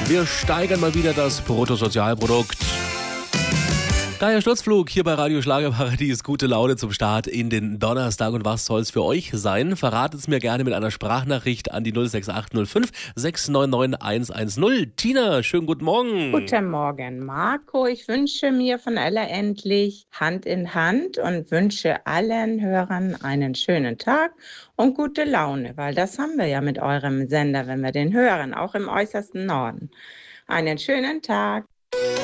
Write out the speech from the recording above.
Wir steigern mal wieder das Bruttosozialprodukt. Daher Sturzflug hier bei Radio Schlagerparadies. Gute Laune zum Start in den Donnerstag. Und was soll's für euch sein? Verratet es mir gerne mit einer Sprachnachricht an die 06805 699 110. Tina, schönen guten Morgen. Guten Morgen, Marco. Ich wünsche mir von Ella endlich Hand in Hand und wünsche allen Hörern einen schönen Tag und gute Laune, weil das haben wir ja mit eurem Sender, wenn wir den hören, auch im äußersten Norden. Einen schönen Tag.